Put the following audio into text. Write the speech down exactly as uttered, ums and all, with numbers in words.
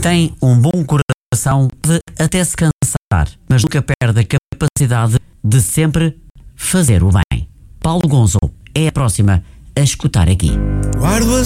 tem um bom coração, pode até se cansar, mas nunca perde a capacidade de sempre fazer o bem. Paulo Gonzo é a próxima a escutar aqui. Guardo as